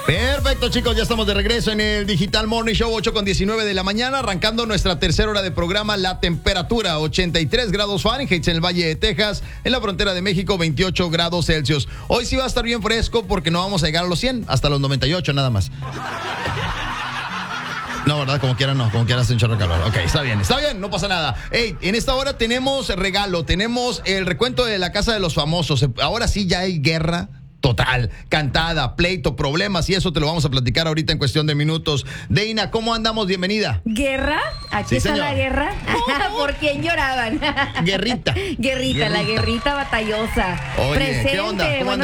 Perfecto, chicos, ya estamos de regreso en el Digital Morning Show, 8:19 de la mañana, arrancando nuestra tercera hora de programa. La temperatura, 83 grados Fahrenheit en el Valle de Texas, en la frontera de México, 28 grados Celsius. Hoy sí va a estar bien fresco porque no vamos a llegar a los 100, hasta los 98 nada más. No, ¿verdad? Como quiera no, como quiera hace un chorro de calor. Ok, está bien, no pasa nada. Hey, en esta hora tenemos regalo, tenemos el recuento de la Casa de los Famosos. Ahora sí ya hay guerra total, cantada, pleito, problemas, y eso te lo vamos a platicar ahorita en cuestión de minutos. Deina, ¿cómo andamos? Bienvenida. ¿Guerra? ¿Aquí Sí, está señor. la guerra? ¿Por quién lloraban? Guerrita. Guerrita, la guerrita batallosa. Oye, Presente. ¿qué onda? ¿Cómo Buenos